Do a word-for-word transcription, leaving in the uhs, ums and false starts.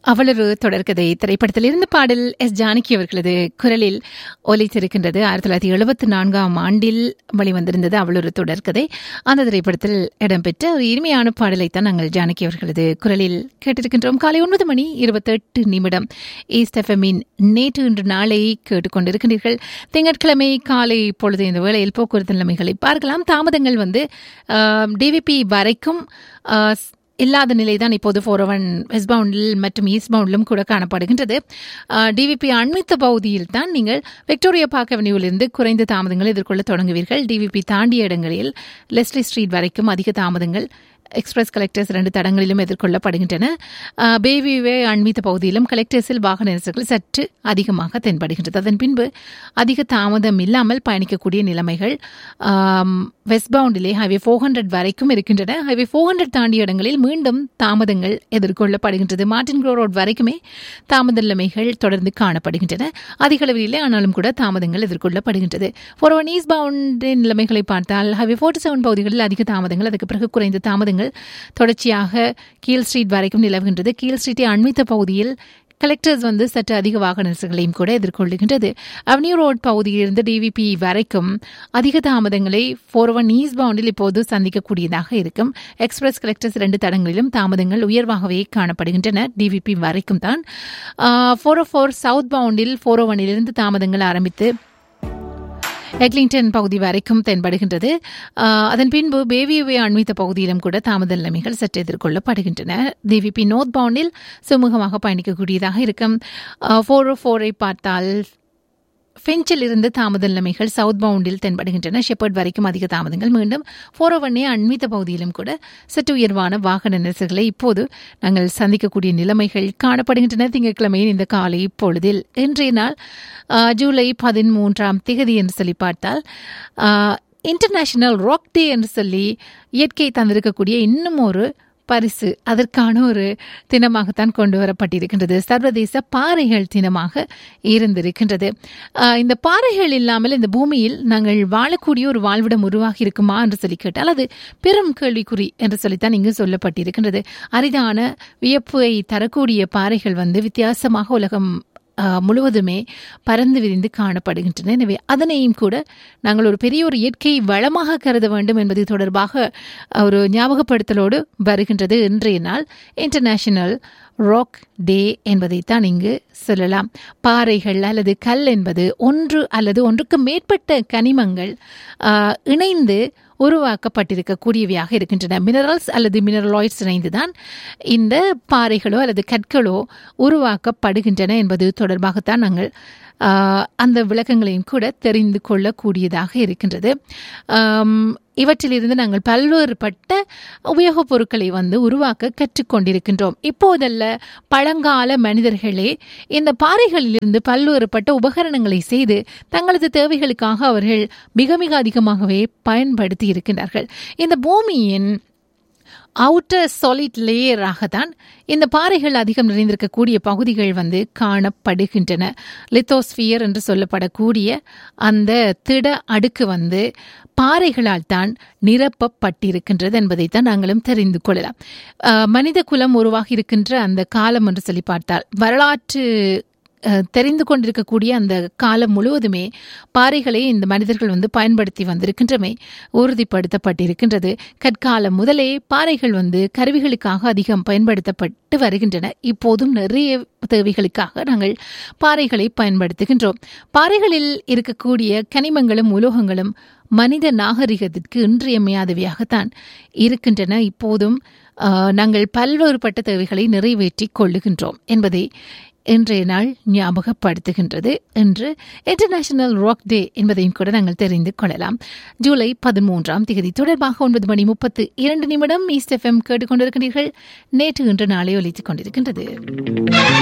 அவளொரு தொடர்கதை திரைப்படத்திலிருந்து பாடல் எஸ் ஜானகி அவர்களது குரலில் ஒலித்திருக்கின்றது. ஆயிரத்தி தொள்ளாயிரத்தி எழுபத்தி நான்காம் ஆண்டில் வெளிவந்திருந்தது அவளொரு தொடர்கதை. அந்த திரைப்படத்தில் இடம்பெற்ற ஒரு இனிமையான பாடலைத்தான் நாங்கள் ஜானகி அவர்களது குரலில் கேட்டிருக்கின்றோம். காலை ஒன்பது மணி இருபத்தெட்டு நிமிடம் ஈஸ்ட் எஃப்எம்மின் நேற்று இன்று நாளை கேட்டுக்கொண்டிருக்கின்றீர்கள். திங்கட்கிழமை காலை பொழுது இந்த வேளையில் போக்குவரத்து நிலைமைகளை பார்க்கலாம். தாமதங்கள் வந்து டிவிபி வரைக்கும் இல்லாத நிலைதான் இப்போது ஃபோர் ஒன் வெஸ்ட் பவுண்டில் மற்றும் ஈஸ்ட் பவுண்டிலும் கூட காணப்படுகின்றது. டிவிபி அண்மித்த பகுதியில் தான் நீங்கள் விக்டோரியா பார்க் அவென்யூவிலிருந்து குறைந்த தாமதங்கள் எதிர்கொள்ள தொடங்குவீர்கள். டிவிபி தாண்டிய இடங்களில் லெஸ்லி ஸ்ட்ரீட் வரைக்கும் அதிக தாமதங்கள் எக்ஸ்பிரஸ் கலெக்டர்ஸ் இரண்டு தடங்களிலும் எதிர்கொள்ளப்படுகின்றன. பேவிவே அண்மித்த பகுதியிலும் கலெக்டர்ஸில் வாகன நெரிசல்கள் சற்று அதிகமாக தென்படுகின்றது. அதன் பின்பு அதிக தாமதம் இல்லாமல் பயணிக்கக்கூடிய நிலைமைகள் வெஸ்ட் பவுண்டிலே ஹைவே ஃபோர் ஹண்ட்ரட் வரைக்கும் இருக்கின்றன. ஹைவே ஃபோர் ஹண்ட்ரட் தாண்டிய இடங்களில் மீண்டும் தாமதங்கள் எதிர்கொள்ளப்படுகின்றது. மார்டின் க்ரோ ரோட் வரைக்குமே தாமத நிலைமைகள் தொடர்ந்து காணப்படுகின்றன. அதிக அளவில் இல்லை, ஆனாலும் கூட தாமதங்கள் எதிர்கொள்ளப்படுகின்றது. ஃபோர் ஒன் ஈஸ்ட் பவுண்டின் நிலைமைகளை பார்த்தால் ஹைவே ஃபோர்ட்டி செவன் பகுதிகளில் அதிக தாமதங்கள், அதுக்கு பிறகு குறைந்த தாமதங்கள் தொடர்ச்சியாக கீழ் ஸ்ட்ரீட் வரைக்கும் நிலவுகின்றது. கீழ் ஸ்ட்ரீட்டை அண்மித்த பகுதியில் கலெக்டர்ஸ் வந்து சற்று அதிக வாகன நெரிசல்களையும் கூட எதிர்கொள்ளுகின்றது. அவென்யூ ரோட் பகுதியிலிருந்து டிவிபி வரைக்கும் அதிக தாமதங்களை ஃபோர் ஒன் ஈஸ்ட் பவுண்டில் இப்போது சந்திக்கக்கூடியதாக இருக்கும். எக்ஸ்பிரஸ் கலெக்டர்ஸ் இரண்டு தடங்களிலும் தாமதங்கள் உயர்வாகவே காணப்படுகின்றன. டிவிபி வரைக்கும் தான். ஃபோர் ஓ ஃபோர் சவுத் பவுண்டில் ஃபோர் ஓ ஒன்னிலிருந்து தாமதங்கள் ஆரம்பித்து எக்லிங்டன் பகுதி வரைக்கும் தென்படுகின்றது. அதன் பின்பு பேவியூவே அண்மித்த பகுதியிலும் கூட தாமத நிலைமைகள் சற்று எதிர்கொள்ளப்படுகின்றன. டிவிபி நோர்த் பவுண்டில் சுமூகமாக பயணிக்கக்கூடியதாக இருக்கும். ஃபோர் ஓ ஃபோரை பார்த்தால் ஃபின்ச்சில் இருந்து தாமத நிலைமைகள் சவுத் பவுண்டில் தென்படுகின்றன. ஷெப்பர்ட் வரைக்கும் அதிக தாமதங்கள். மீண்டும் ஃபோர் ஓ ஒன்னே அண்மித்த பகுதியிலும் கூட சற்று உயர்வான வாகன நெரிசல்களை இப்போது நாங்கள் சந்திக்கக்கூடிய நிலைமைகள் காணப்படுகின்றன. திங்கட்கிழமையின் இந்த காலை பொழுதில் இன்றைய நாள் ஜூலை பதிமூன்றாம் திகதி என்று சொல்லி பார்த்தால் இன்டர்நேஷனல் ராக் டே என்று சொல்லி இயற்கை தந்திருக்கக்கூடிய இன்னும் ஒரு பரிசு, அதற்கான ஒரு தினமாகத்தான் கொண்டு வரப்பட்டிருக்கின்றது. சர்வதேச பாறைகள் தினமாக இருந்திருக்கின்றது. இந்த பாறைகள் இல்லாமல் இந்த பூமியில் நாங்கள் வாழக்கூடிய ஒரு வாழ்விடம் உருவாகி இருக்குமா என்று சொல்லி கேட்டால் அது பெரும் கேள்விக்குறி என்று சொல்லித்தான் இங்கு சொல்லப்பட்டிருக்கின்றது. அரிதான வியப்பை தரக்கூடிய பாறைகள் வந்து வித்தியாசமாக உலகம் முழுவதுமே பறந்து விரிந்து காணப்படுகின்றன. எனவே அதனையும் கூட நாங்கள் ஒரு பெரிய ஒரு இயற்கை வளமாக கருத வேண்டும் என்பது தொடர்பாக ஒரு ஞாபகப்படுத்தலோடு வருகின்றது இன்றைய நாள் இன்டர்நேஷனல் ராக் டே என்பதைத்தான் இங்கு சொல்லலாம். பாறைகள் அல்லது கல் என்பது ஒன்று அல்லது ஒன்றுக்கு மேற்பட்ட கனிமங்கள் இணைந்து உருவாக்கப்பட்டிருக்கக்கூடியவையாக இருக்கின்றன. மினரல்ஸ் அல்லது மினரலாய்ட்ஸ் இணைந்துதான் இந்த பாறைகளோ அல்லது கற்களோ உருவாக்கப்படுகின்றன என்பது தொடர்பாகத்தான் நாங்கள் அந்த விளக்கங்களையும் கூட தெரிந்து கொள்ளக்கூடியதாக இருக்கின்றது. இவற்றிலிருந்து நாங்கள் பல்வேறுபட்ட உபயோகப் பொருட்களை வந்து உருவாக்க கற்றுக்கொண்டிருக்கின்றோம். இப்போதல்ல பழங்கால மனிதர்களே இந்த பாறைகளிலிருந்து பல்வேறுபட்ட உபகரணங்களை செய்து தங்களது தேவைகளுக்காக அவர்கள் மிக மிக அதிகமாகவே பயன்படுத்தி இருக்கின்றார்கள். இந்த பூமியின் அவுட்டர் சாலிட் லேயராக தான் இந்த பாறைகள் அதிகம் நிறைந்திருக்கக்கூடிய பகுதிகள் வந்து காணப்படுகின்றன. லித்தோஸ்பியர் என்று சொல்லப்படக்கூடிய அந்த திட அடுக்கு வந்து பாறைகளால் தான் நிரப்பப்பட்டிருக்கின்றது என்பதைத்தான் நாங்களும் தெரிந்து கொள்ளலாம். மனித குலம் உருவாகி இருக்கின்ற அந்த காலம் என்று சொல்லி பார்த்தால் வரலாற்று தெரிந்து கொண்டிருக்கக்கூடிய அந்த காலம் முழுவதுமே பாறைகளை இந்த மனிதர்கள் வந்து பயன்படுத்தி வந்திருக்கின்றமை உறுதிப்படுத்தப்பட்டிருக்கின்றது. கற்காலம் முதலே பாறைகள் வந்து கருவிகளுக்காக அதிகம் பயன்படுத்தப்பட்டு வருகின்றன. இப்போதும் நிறைய தேவைகளுக்காக நாங்கள் பாறைகளை பயன்படுத்துகின்றோம். பாறைகளில் இருக்கக்கூடிய கனிமங்களும் உலோகங்களும் மனித நாகரிகத்திற்கு இன்றியமையாதவையாகத்தான் இருக்கின்றன. இப்போதும் நாங்கள் பல்வேறுபட்ட தேவைகளை நிறைவேற்றி கொள்ளுகின்றோம் என்பதை இன்றைய நாள் ஞாபகப்படுத்துகின்றது. இன்று இன்டர்நேஷனல் ராக் டே என்பதையும் கூட நாங்கள் தெரிந்து கொள்ளலாம். ஜூலை பதிமூன்றாம் தேதி தொடர்பாக ஒன்பது மணி முப்பத்து இரண்டு நிமிடம் ஈஸ்ட் எஃப்எம் கேட்டுக்கொண்டிருக்கிறீர்கள். நேற்று இன்று நாளை ஒலித்துக் கொண்டிருக்கின்றது.